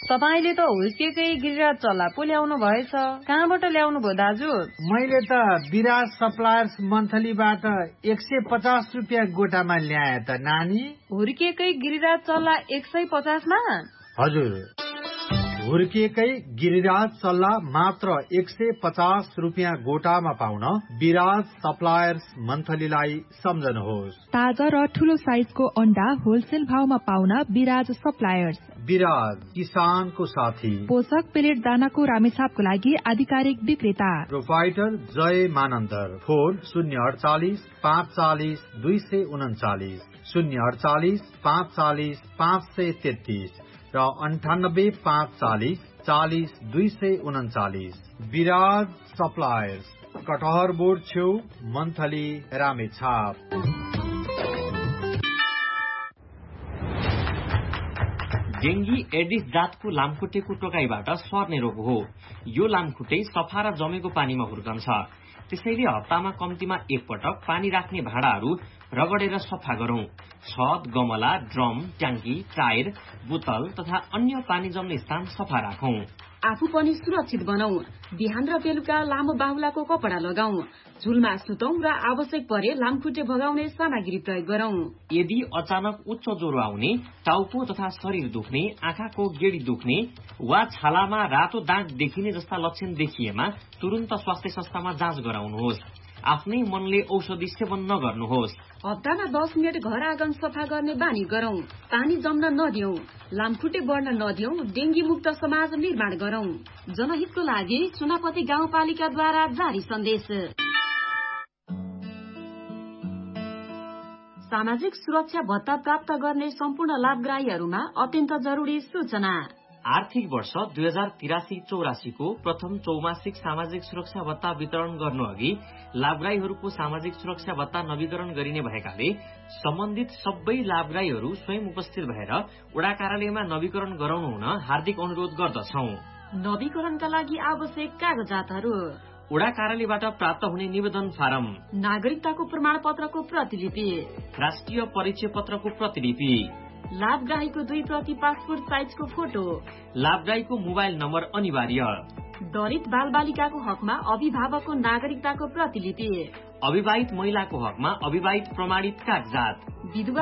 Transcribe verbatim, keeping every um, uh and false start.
तपाईले त हुर्केकै गिरिराज चल्ला पो ल्याउनु भएछ। कहाँबाट ल्याउनु भयो दाजु? मैले त विराज सप्लायर्स मन्थलीबाट एक सय पचास रुपियाँ गोटामा ल्याए त नानी। हुर्केकै गिरिराज चल्ला एक सय पचासमा? हजुर, हुर्केकै गिरिराज चल्ला मात्र एक सय पचास रुपियाँ गोटामा पाउन विराज सप्लायर्स मन्थलीलाई सम्झनुहोस्। ताजा र ठूलो साइजको अन्डा होलसेल भावमा पाउन विराज सप्लायर्स। विराज, किसानको साथी। पोषक पेलेट दानाको रामेछापको लागि आधिकारिक विक्रेता। प्रोपाइटर जय मानन्दर। फोन शून्य अडचालिस पाँच चालिस दुई सय उन्चालिस, शून्य अडचालिस पाँच चालिस पाँच सय तेत्तीस र अन्ठानब्बे पाँच चालिस चालिस दुई सय उन्चालिस। विराज सप्लायर्स, कटहर बोर्ड छेउ, मन्थली, रामेछाप। डेंगी एडिस जातको लामखुट्टेको टोकाइबाट सर्ने रोग हो। यो लामखुट्टे सफा र जमेको पानीमा हुर्कन्छ। त्यसैले हप्तामा कम्तीमा एक पटक पानी राख्ने भाँडाहरू रगडेर सफा गरौं। छत, गमला, ड्रम, ट्याङ्की, टायर, बोतल तथा अन्य पानी जम्ने स्थान सफा राखौं। आफू पनि सुरक्षित बनाऊ। बिहान र बेलुका लामो बाहुलाको कपडा लगाऊ। झुलमा सुतौं र आवश्यक परे लामखुट्टे भगाउने सामग्री प्रयोग गरौं। यदि अचानक उच्च ज्वरो आउने, टाउको तथा शरीर दुख्ने, आँखाको गेडी दुख्ने वा छालामा रातो दाग देखिने जस्ता लक्षण देखिएमा तुरन्त स्वास्थ्य संस्थामा जाँच गराउनुहोस्। आफ्नै मनले औषधि सेवन नगर्नुहोस्। हप्तामा दस मिनट घर आँगन सफा गर्ने बानी गरौं। पानी जम्न नदिऊ, लामखुट्टे बढ्न नदिऊ, डेंगी मुक्त समाज निर्माण गरौं। जनहितको लागि सुनापति गाउँपालिकाद्वारा जारी सन्देश। सामाजिक सुरक्षा भत्ता प्राप्त गर्ने सम्पूर्ण लाभग्राहीहरूमा अत्यन्त जरुरी सूचना। आर्थिक वर्ष दुई हजार तिरासी चौरासीको प्रथम चौमासिक सामाजिक सुरक्षा भत्ता वितरण गर्नु अघि लाभग्राहीहरूको सामाजिक सुरक्षा भत्ता नवीकरण गरिने भएकाले सम्बन्धित सबै लाभग्राहीहरू स्वयं उपस्थित भएर वडा कार्यालयमा नवीकरण गराउनु हुन हार्दिक अनुरोध गर्दछौं। नवीकरणका लागि आवश्यक कागजातहरू: वडा कार्यालयबाट प्राप्त हुने निवेदन फारम, नागरिकताको प्रमाण पत्रको प्रतिलिपि, राष्ट्रिय परिचय पत्रको प्रतिलिपि, लाभग्राहीको दुई प्रति पासपोर्ट साइजको फोटो, लाभग्राहीको मोबाइल नम्बर अनिवार्य, दलित बाल बालिकाको हकमा अभिभावकको नागरिकताको प्रतिलिपि, अविवाहित महिलाको हकमा अविवाहित प्रमाणित कागजात, विधवा